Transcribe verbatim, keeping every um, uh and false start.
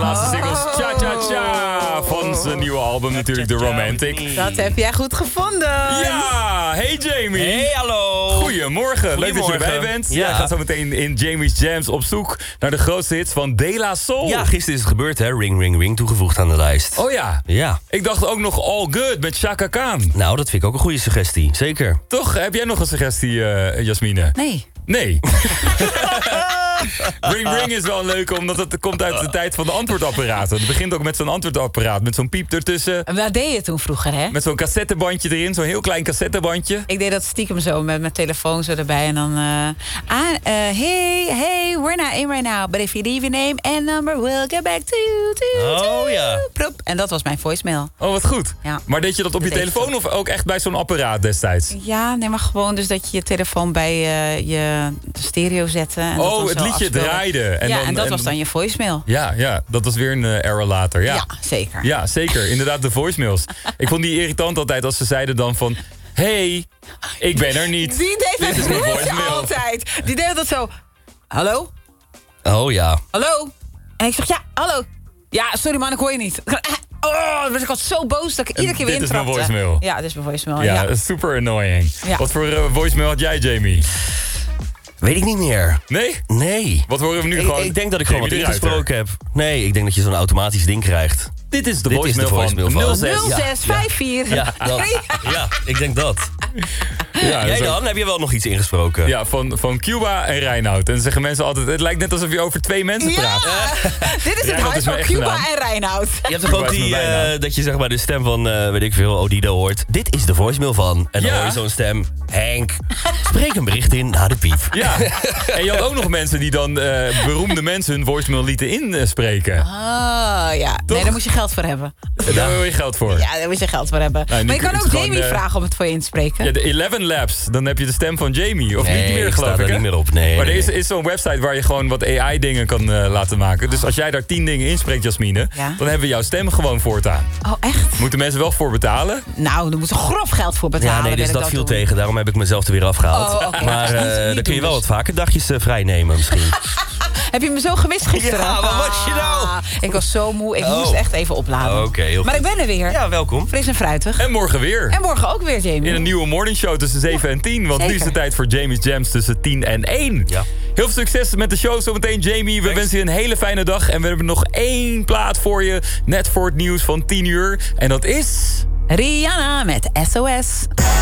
laatste single is Cha Cha Cha van zijn nieuwe album natuurlijk, The Romantic. Dat heb jij goed gevonden. Ja, hey Jamie. Hey, hallo. Goedemorgen, leuk dat je erbij bent. Ja. Jij gaat zo meteen in Jamie's Jams op zoek naar de grootste hits van De La Soul. Ja, gisteren is het gebeurd, hè. Ring, ring, ring, toegevoegd aan de lijst. Oh ja. Ja. Ik dacht ook nog All Good met Chaka Khan. Nou, dat vind ik ook een goede suggestie, zeker. Toch? Heb jij nog een suggestie, uh, Jasmine? Nee. Nee. Ring Ring is wel leuk, omdat het komt uit de tijd van de antwoordapparaten. Het begint ook met zo'n antwoordapparaat, met zo'n piep ertussen. Wat deed je toen vroeger, hè? Met zo'n cassettebandje erin, zo'n heel klein cassettebandje. Ik deed dat stiekem zo, met mijn telefoon zo erbij. En dan... Uh, ah, uh, hey, hey, we're not in right now. But if you leave your name and number, we'll get back to you. To, to, Oh, ja. Prop. En dat was mijn voicemail. Oh, wat goed. Ja. Maar deed je dat op je Dat deed telefoon of ook echt bij zo'n apparaat destijds? Ja, nee, maar gewoon dus dat je je telefoon bij uh, je stereo zette. En dat Oh, dan het zo liedje afspeelde. draaide. En ja, dan, en dat en, was dan je voicemail. Ja, ja, dat was weer een uh, era later. Ja. Ja, zeker. Ja, zeker. Inderdaad, de voicemails. Ik vond die irritant altijd als ze zeiden dan van... Hey, ik ben er niet. Die deed Dit dat is mijn dus voicemail. altijd. Die deed dat zo. Hallo? Oh ja. Hallo? En ik zeg, ja, hallo. Ja, sorry man, ik hoor je niet. Oh, dan was ik altijd zo boos dat ik iedere keer weer Dit is mijn intrapte. voicemail. Ja, dit is mijn voicemail. Ja, Ja. super annoying. Ja. Wat voor uh, voicemail had jij, Jamie? Weet ik niet meer. Nee? Nee. Wat horen we nu Ik, gewoon? ik denk dat ik gewoon wat Jamie de Ruiter. ingesproken heb. Nee, ik denk dat je zo'n automatisch ding krijgt. Dit is de Dit is voicemail, de voicemail van van- nul zes. nul zes vijf vier. Ja, dat, ja, ik denk dat. Ja, Jij zo- dan? Heb je wel nog iets ingesproken? Ja, van, van Cuba en Reinoud. En dan zeggen mensen altijd... Het lijkt net alsof je over twee mensen Ja, praat. dit is het Ja, dat huis is van mijn Cuba echte naam. en Reinoud. Je hebt toch ook Waar is die, mijn bijnaam? eh, dat je zeg maar de stem van, eh, weet ik veel, Odido hoort. Dit is de voicemail van. En dan Ja. hoor je zo'n stem. Henk, spreek een bericht in na de piep. Ja, en je had ook nog mensen die dan uh, beroemde mensen hun voicemail lieten inspreken. Ah, ja. Toch? Nee, daar moet je geld voor hebben. Daar wil je geld voor. Ja, daar moet je geld voor hebben. Nou, nu maar je kun- kan het ook is gewoon, Jamie eh, vragen om het voor je in te spreken. Ja, de Eleven Labs. Dan heb je de stem van Jamie. Of Nee, niet meer, ik geloof sta ik. er hè? niet meer op. Nee, maar nee, er is, nee. is zo'n website waar je gewoon wat A I-dingen kan uh, laten maken. Dus als jij daar tien dingen inspreekt, Jasmine, Ja. dan hebben we jouw stem gewoon voortaan. Oh, echt? Moeten mensen wel voor betalen? Nou, daar moet je grof geld voor betalen. Ja, nee, wil dus ik dat ook viel doen. tegen. Daarom heb ik mezelf er weer afgehaald. Oh, oké. Maar Niet- eh niet dan kun je doen wel dus. wat vaker dagjes uh, vrij nemen misschien. Heb je me zo gemist gisteren? Ja, wat was je nou? Ah, ik was zo moe. Ik Oh. moest echt even opladen. Oké, heel Maar goed. ik ben er weer. Ja, welkom. Fris en fruitig. En morgen weer. En morgen ook weer, Jamie. In een nieuwe morningshow tussen zeven en tien. Want nu is zeker. het tijd voor Jamie's Jams tussen tien en één. Ja. Heel veel succes met de show zometeen, Jamie. We Thanks. wensen je een hele fijne dag. En we hebben nog één plaat voor je. Net voor het nieuws van tien uur. En dat is... Rihanna met S O S.